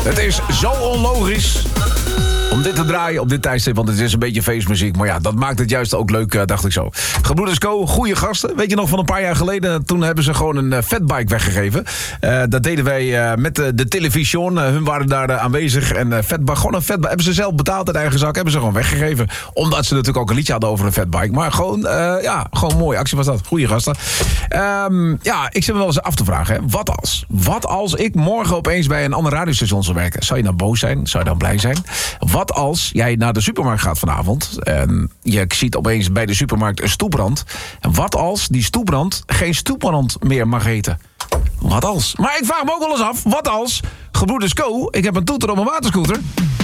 Het is zo onlogisch om dit te draaien op dit tijdstip, want het is een beetje feestmuziek. Maar ja, dat maakt het juist ook leuk, dacht ik zo. Gebroeders Co, goede gasten. Weet je nog, van een paar jaar geleden, toen hebben ze gewoon een fatbike weggegeven. Dat deden wij met de televisie. Hun waren daar aanwezig. En fatbike, gewoon een fatbike, hebben ze zelf betaald uit eigen zak, hebben ze gewoon weggegeven. Omdat ze natuurlijk ook een liedje hadden over een fatbike. Maar gewoon, gewoon een mooie actie was dat. Goeie gasten. Ik zit me wel eens af te vragen, hè. Wat als ik morgen opeens bij een ander radiostation zou werken? Zou je dan boos zijn? Zou je dan blij zijn? Wat als jij naar de supermarkt gaat vanavond en je ziet opeens bij de supermarkt een stoeprand? En wat als die stoeprand geen stoeprand meer mag heten? Wat als? Maar ik vraag me ook wel eens af, wat als, Gebroeders Co, ik heb een toeter op een waterscooter.